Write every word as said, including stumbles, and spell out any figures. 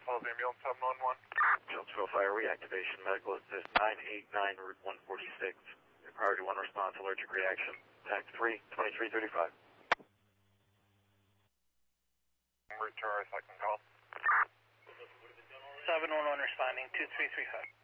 Falls Ambulance seven one one. Charlottesville Fire Reactivation Medical Assist nine eight nine Route one forty-six. Priority one response, allergic reaction. Tac three, twenty-three thirty-five. Route to our second call. seven one one responding, two three three five.